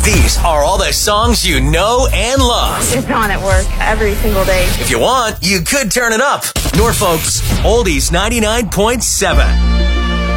These are all the songs you know and love. It's on at work every single day. If you want, you could turn it up. Norfolk's Oldies 99.7.